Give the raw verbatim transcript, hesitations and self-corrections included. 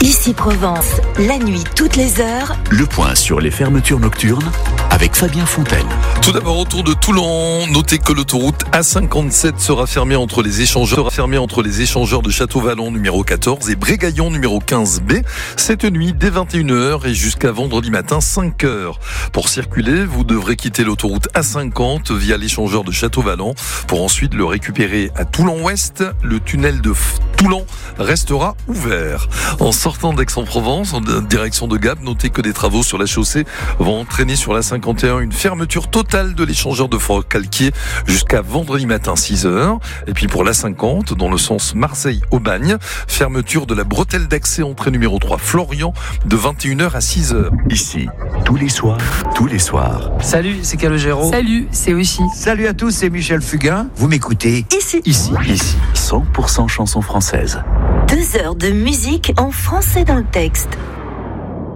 Ici Provence, la nuit toutes les heures. Le point sur les fermetures nocturnes avec Fabien Fontaine. Tout d'abord autour de Toulon, notez que l'autoroute A cinquante-sept sera fermée entre les échangeurs, fermée entre les échangeurs de Château-Vallon numéro quatorze et Brégaillon numéro quinze B cette nuit dès vingt et une heures et jusqu'à vendredi matin cinq heures. Pour circuler, vous devrez quitter l'autoroute A cinquante via l'échangeur de Château-Vallon pour ensuite le récupérer à Toulon-Ouest. Le tunnel de Toulon restera ouvert. En sortant d'Aix-en-Provence, en direction de Gap, notez que des travaux sur la chaussée vont entraîner sur la cinquante et un une fermeture totale de l'échangeur de Fort-Calquier jusqu'à vendredi matin six heures. Et puis pour l'A cinquante, dans le sens Marseille-Aubagne, fermeture de la bretelle d'accès entrée numéro trois Florian de vingt et une heures à six heures. Ici, tous les soirs, tous les soirs. Salut, c'est Calogero. Salut, c'est Aussi. Salut à tous, c'est Michel Fugain. Vous m'écoutez Ici. Ici, ici, cent pour cent chansons françaises. Deux heures de musique en français dans le texte.